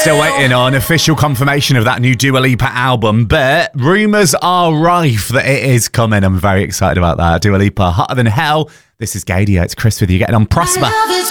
Still waiting on official confirmation of that new Dua Lipa album, but rumours are rife that it is coming. I'm very excited about that. Dua Lipa, Hotter Than Hell. This is Gadio. It's Chris with you, getting on Prosper.